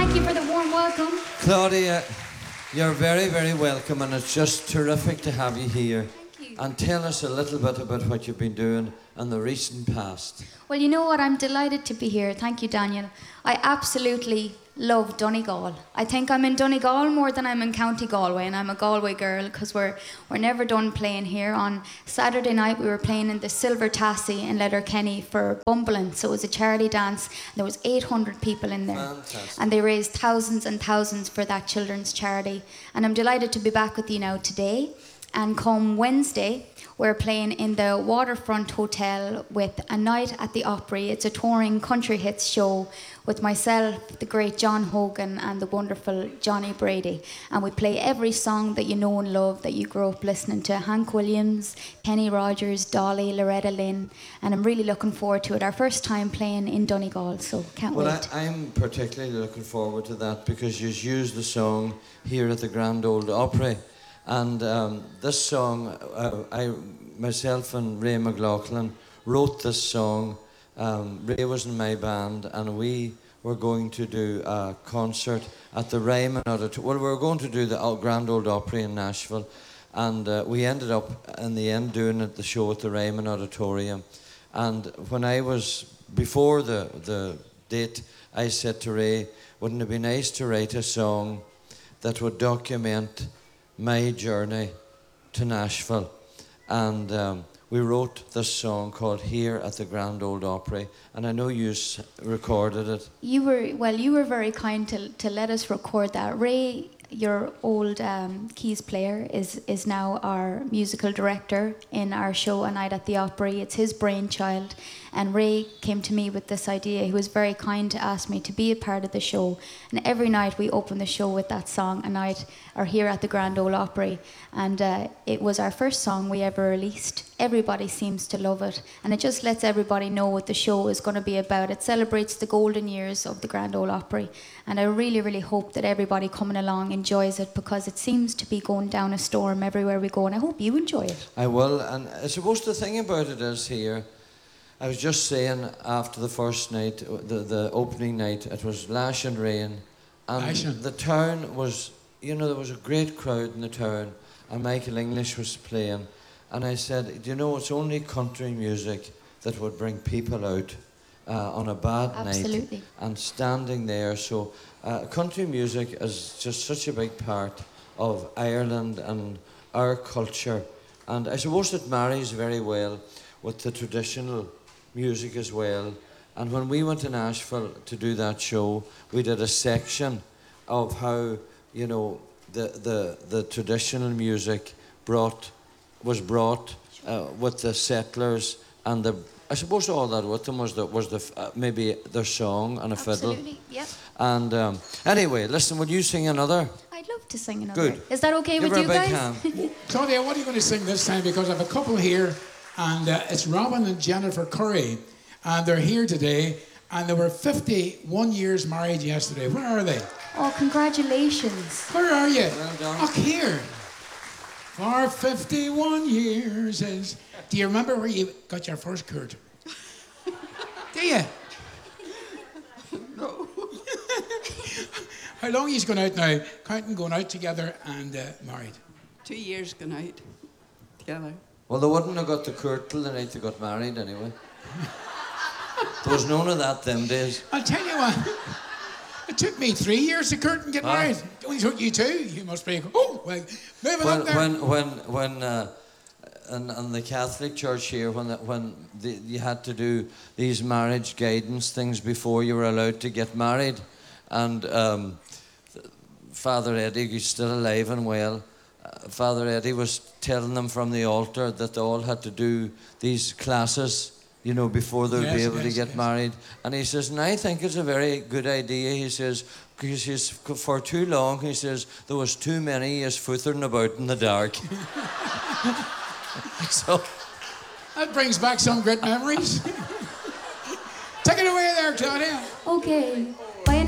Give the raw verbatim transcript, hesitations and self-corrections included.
Thank you for the warm welcome. Claudia, you're very, very welcome, and it's just terrific to have you here. Thank you. And tell us a little bit about what you've been doing in the recent past. Well, you know what? I'm delighted to be here. Thank you, Daniel. I absolutely love Donegal. I think I'm in Donegal more than I'm in County Galway, and I'm a Galway girl because we're we're never done playing here. On Saturday night, we were playing in the Silver Tassie in Letterkenny for Bumbling, so it was a charity dance. There was eight hundred people in there. Fantastic. And they raised thousands and thousands for that children's charity. And I'm delighted to be back with you now today. And come Wednesday, we're playing in the Waterfront Hotel with A Night at the Opry. It's a touring country hits show with myself, the great John Hogan, and the wonderful Johnny Brady. And we play every song that you know and love, that you grew up listening to. Hank Williams, Kenny Rogers, Dolly, Loretta Lynn. And I'm really looking forward to it. Our first time playing in Donegal, so can't Well, wait. I, I'm particularly looking forward to that because you've used the song here at the Grand Ole Opry. And um, this song, uh, I, myself and Ray McLaughlin wrote this song. Um, Ray was in my band, and we were going to do a concert at the Ryman Auditorium. Well, we were going to do the Grand Ole Opry in Nashville, and uh, we ended up in the end doing it, the show at the Ryman Auditorium. And when I was before the the date, I said to Ray, "Wouldn't it be nice to write a song that would document my journey to Nashville?" And um, we wrote this song called Here at the Grand Ole Opry, and I know you s- recorded it. You were, well, you were very kind to to let us record that. Ray, your old um, keys player, is is now our musical director in our show A Night at the Opry. It's his brainchild, and Ray came to me with this idea. He was very kind to ask me to be a part of the show, and every night we open the show with that song, A Night, or Here at the Grand Ole Opry, and uh, it was our first song we ever released. Everybody seems to love it, and it just lets everybody know what the show is going to be about. It celebrates the golden years of the Grand Ole Opry, and I really, really hope that everybody coming along enjoys it, because it seems to be going down a storm everywhere we go, and I hope you enjoy it. I will, and I suppose the thing about it is here, I was just saying after the first night, the, the opening night, it was lash and rain, and Lashing. the town was, you know, there was a great crowd in the town, and Michael English was playing, and I said, do you know, it's only country music that would bring people out uh, on a bad Absolutely. night, and standing there. So uh, country music is just such a big part of Ireland and our culture, and I suppose it marries very well with the traditional music as well. And when we went to Nashville to do that show, we did a section of how, you know, the the, the traditional music brought was brought uh, with the settlers, and the I suppose all that with them was the was the f- uh, maybe their song and a fiddle. Absolutely, yep. And um, anyway, listen, would you sing another? I'd love to sing another. Good. Is that okay Give with her you a big guys? hand. Claudia, what are you going to sing this time? Because I have a couple here, and uh, it's Robin and Jennifer Curry, and they're here today, and they were fifty-one years married yesterday. Where are they? Oh, congratulations. Where are you? Well done. Up here. For fifty-one years is... Do you remember where you got your first Kurt? Do you? No. How long he's gone out now? Counting going out together and uh, married. Two years gone out together. Well, they wouldn't have got the court till the night they got married anyway. There was none of that them days. I'll tell you what. It took me three years to Kurt and get Ah. married. It only took you two. You must be. Oh, well, moving When up there. when when when uh, in, in the Catholic Church here, when the, when the, you had to do these marriage guidance things before you were allowed to get married, and um, Father Eddie, who's still alive and well, uh, Father Eddie was telling them from the altar that they all had to do these classes, you know, before they'd Yes, be able to yes, get yes. married. And he says, and I think it's a very good idea. He says, he says, for too long, he says, there was too many is footering about in the dark. So, That brings back some great memories. Take it away there, Claudia. Okay.